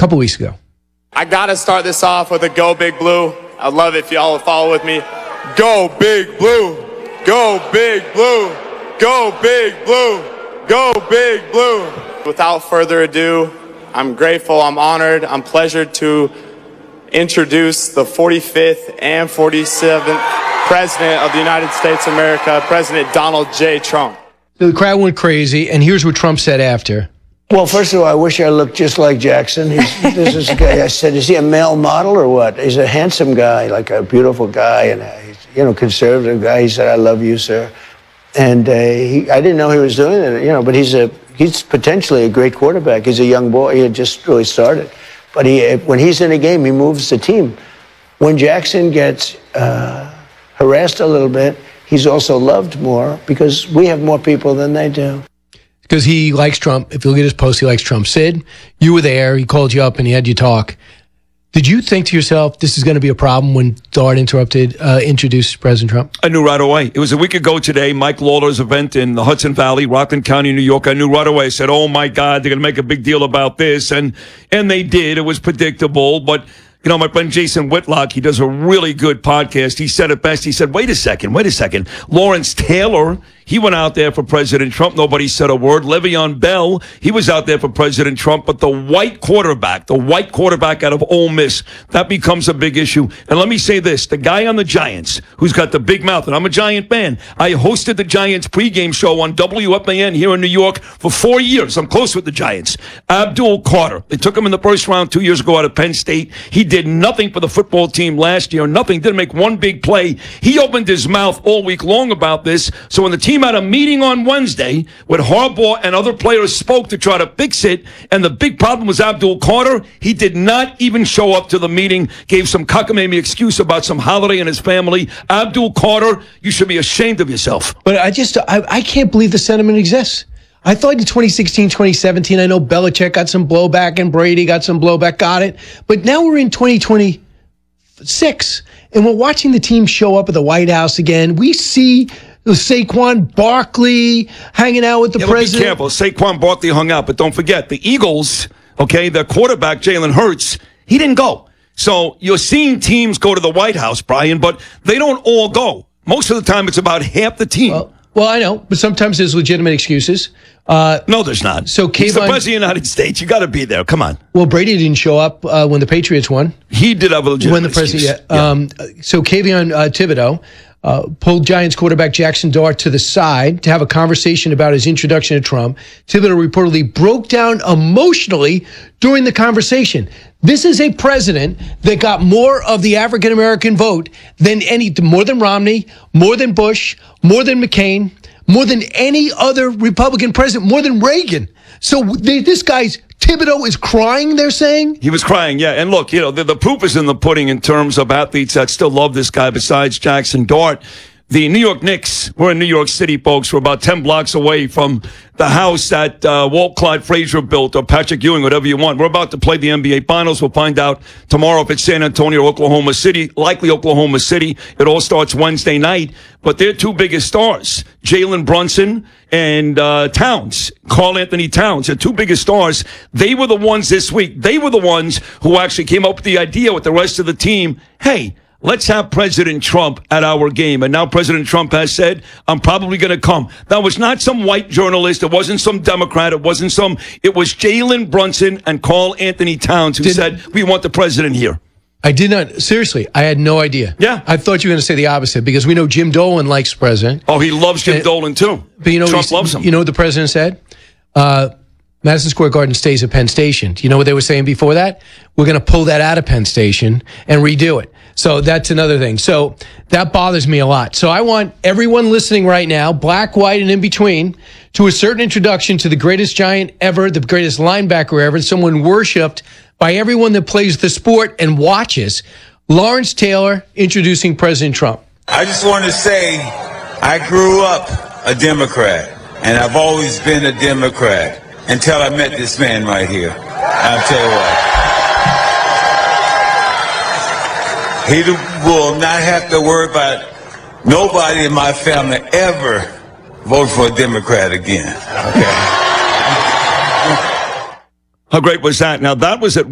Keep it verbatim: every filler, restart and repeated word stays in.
couple weeks ago. I got to start this off with a Go Big Blue. I'd love it if y'all would follow with me. Go Big Blue. Go Big Blue. Go Big Blue. Go Big Blue. Without further ado, I'm grateful, I'm honored, I'm pleasured to introduce the forty-fifth and forty-seventh President of the United States of America, President Donald J. Trump. So the crowd went crazy, and here's what Trump said after. Well, first of all, I wish I looked just like Jackson. He's, this is a guy, I said, is he a male model or what? He's a handsome guy, like a beautiful guy, and a, you know, conservative guy. He said, I love you, sir. And uh, he, I didn't know he was doing it, you know, but he's a he's potentially a great quarterback. He's a young boy. He had just really started. But he, when he's in a game, he moves the team. When Jackson gets uh, harassed a little bit, he's also loved more because we have more people than they do. Because he likes Trump. If you look at his post, he likes Trump. Sid, you were there. He called you up and he had you talk. Did you think to yourself, this is going to be a problem when Dart interrupted, uh, introduced President Trump? I knew right away. It was a week ago today, Mike Lawler's event in the Hudson Valley, Rockland County, New York. I knew right away. I said, oh, my God, they're going to make a big deal about this. And and they did. It was predictable. But, you know, my friend Jason Whitlock, he does a really good podcast. He said it best. He said, wait a second, wait a second. Lawrence Taylor, he went out there for President Trump. Nobody said a word. Le'Veon Bell, he was out there for President Trump. But the white quarterback, the white quarterback out of Ole Miss, that becomes a big issue. And let me say this, the guy on the Giants who's got the big mouth, and I'm a Giant fan. I hosted the Giants pregame show on W F A N here in New York for four years. I'm close with the Giants. Abdul Carter, they took him in the first round two years ago out of Penn State. He did nothing for the football team last year, nothing, didn't make one big play. He opened his mouth all week long about this. So when the team had a meeting on Wednesday with Harbaugh and other players spoke to try to fix it, and the big problem was Abdul Carter, he did not even show up to the meeting, gave some cockamamie excuse about some holiday in his family. Abdul Carter, you should be ashamed of yourself. But I just, I, I can't believe the sentiment exists. I thought in twenty sixteen, twenty seventeen, I know Belichick got some blowback and Brady got some blowback, got it. But now we're in twenty twenty-six, and we're watching the team show up at the White House again. We see Saquon Barkley hanging out with the yeah, president. Be careful. Saquon Barkley hung out, but don't forget, the Eagles, okay, their quarterback, Jalen Hurts, he didn't go. So you're seeing teams go to the White House, Brian, but they don't all go. Most of the time, it's about half the team. Well, well I know, but sometimes there's legitimate excuses. Uh, no, there's not. So Kayvon, he's the president of the United States. You got to be there. Come on. Well, Brady didn't show up uh, when the Patriots won. He did have a legitimate when the president, excuse. Yeah. Um, so Kayvon uh, Thibodeau uh, pulled Giants quarterback Jackson Dart to the side to have a conversation about his introduction to Trump. Thibodeau reportedly broke down emotionally during the conversation. This is a president that got more of the African-American vote than any, more than Romney, more than Bush, more than McCain, more than any other Republican president, more than Reagan. So they, this guy's, Thibodeau is crying, they're saying? He was crying, yeah. And look, you know, the, the proof is in the pudding in terms of athletes that still love this guy besides Jackson Dart. The New York Knicks, we're in New York City, folks. We're about ten blocks away from the house that uh, Walt Clyde Frazier built, or Patrick Ewing, whatever you want. We're about to play the N B A Finals. We'll find out tomorrow if it's San Antonio or Oklahoma City. Likely Oklahoma City. It all starts Wednesday night. But their two biggest stars, Jalen Brunson and uh, Towns, Karl Anthony Towns, their two biggest stars. They were the ones this week. They were the ones who actually came up with the idea with the rest of the team. Hey, let's have President Trump at our game. And now President Trump has said, I'm probably going to come. That was not some white journalist. It wasn't some Democrat. It wasn't some, it was Jalen Brunson and Karl Anthony Towns who did, said, we want the president here. I did not, seriously, I had no idea. Yeah. I thought you were going to say the opposite because we know Jim Dolan likes the president. Oh, he loves Jim and, Dolan too. But you know, Trump loves him. You know what the president said? Uh, Madison Square Garden stays at Penn Station. Do you know what they were saying before that? We're going to pull that out of Penn Station and redo it. So that's another thing. So that bothers me a lot. So I want everyone listening right now, black, white, and in between, to a certain introduction to the greatest Giant ever, the greatest linebacker ever, and someone worshipped by everyone that plays the sport and watches. Lawrence Taylor introducing President Trump. I just want to say I grew up a Democrat, and I've always been a Democrat until I met this man right here. I'll tell you what. He will not have to worry about nobody in my family ever vote for a Democrat again. Okay. How great was that? Now, that was at